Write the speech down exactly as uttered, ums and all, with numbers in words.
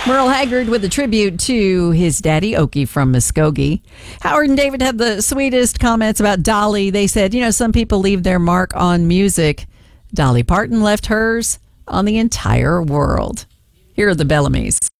Merle Haggard with a tribute to his daddy, Okie from Muskogee. Howard and David had the sweetest comments about Dolly. They said, you know, some people leave their mark on music. Dolly Parton left hers on the entire world. Here are the Bellamy's.